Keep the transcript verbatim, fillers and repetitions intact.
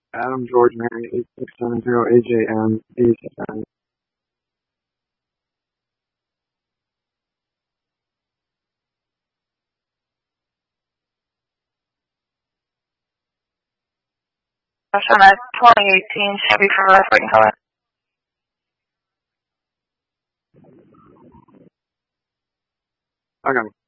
Adam George Mary eight six seven zero A J M eighty-seven. That's on a twenty eighteen Chevy Traverse white in color. Okay.